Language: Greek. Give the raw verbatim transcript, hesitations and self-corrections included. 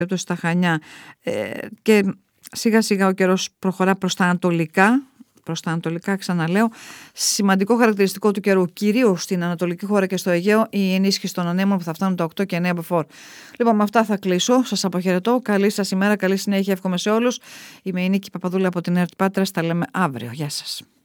στα Χανιά ε, και σιγά σιγά ο καιρός προχωρά προς τα ανατολικά. Προς τα ανατολικά, ξαναλέω. Σημαντικό χαρακτηριστικό του καιρού, κυρίως στην ανατολική χώρα και στο Αιγαίο, η ενίσχυση των ανέμων που θα φτάνουν τα οκτώ και εννέα μποφόρ. Λοιπόν, με αυτά θα κλείσω. Σας αποχαιρετώ. Καλή σας ημέρα, καλή συνέχεια. Εύχομαι σε όλους. Είμαι η Νίκη Παπαδούλα από την ΕΡΤ Πάτρας. Τα λέμε αύριο. Γεια σας.